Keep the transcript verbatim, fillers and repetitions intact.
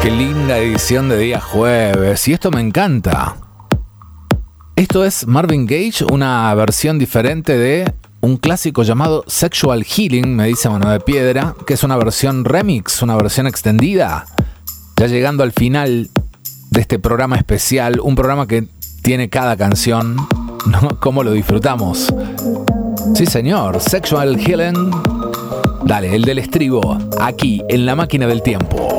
Qué linda edición de día jueves. Y esto me encanta. Esto es Marvin Gaye, una versión diferente de un clásico llamado Sexual Healing, me dice Mano de Piedra, que es una versión remix, una versión extendida. Ya llegando al final de este programa especial, un programa que tiene cada canción, ¿no? ¿Cómo lo disfrutamos? Sí, señor, Sexual Healing. Dale, el del estribo, aquí en la máquina del tiempo.